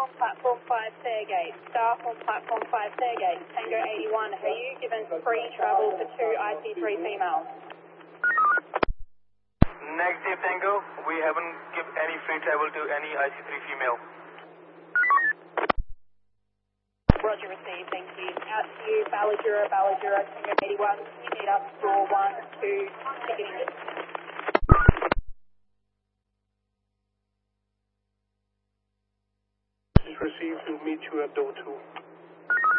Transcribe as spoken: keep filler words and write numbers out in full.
on platform five Fairgate. Staff on platform five Fairgate. Tango eighty-one, have you given free travel for two I C three females? Negative, Tango. We haven't given any free travel to any I C three female. Roger, received, thank you. Out to you, Ballajura, Ballajura, Tango eighty-one. You need us for one, two, ticketing. Received, we'll meet you at door two.